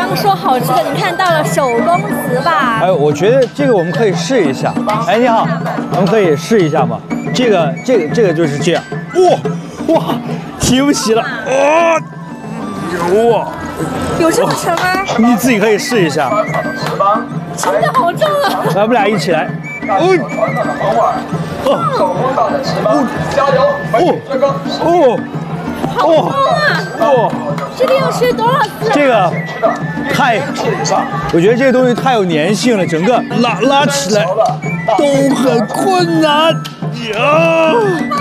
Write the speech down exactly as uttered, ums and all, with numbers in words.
刚说好吃的，你看到了手工糍粑。 哎，我觉得这个我们可以试一下。哎，你好，我们可以试一下吗？这个，这个，这个就是这样。哇哇，提不起了。啊，有啊。 有这么沉吗？ 你自己可以试一下。 真的好重啊！ 来，我们俩一起来。哦。 手工tạo的糍粑，加油！ 哦。 好重啊！ 哦， 这个要吃多少次啊？ 这个太，我觉得这个东西太有粘性了，整个拉拉起来都很困难呀。